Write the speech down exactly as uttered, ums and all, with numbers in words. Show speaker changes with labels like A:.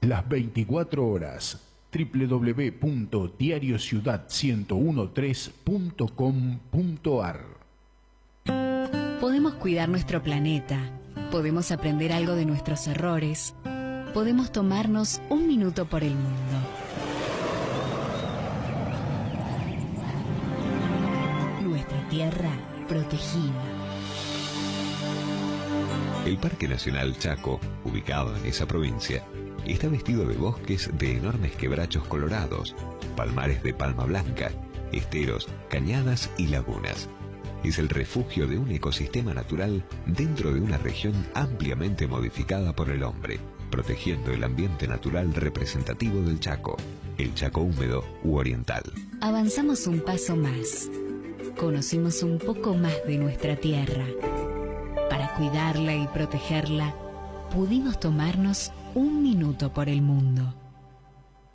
A: las veinticuatro horas. doble u doble u doble u punto diario ciudad ciento trece punto com punto a r.
B: Podemos cuidar nuestro planeta, podemos aprender algo de nuestros errores, podemos tomarnos un minuto por el mundo. Nuestra tierra protegida.
C: El Parque Nacional Chaco, ubicado en esa provincia, está vestido de bosques de enormes quebrachos colorados, palmares de palma blanca, esteros, cañadas y lagunas. Es el refugio de un ecosistema natural dentro de una región ampliamente modificada por el hombre, protegiendo el ambiente natural representativo del Chaco, el Chaco húmedo u oriental.
B: Avanzamos un paso más. Conocimos un poco más de nuestra tierra. Para cuidarla y protegerla, pudimos tomarnos un minuto por el mundo.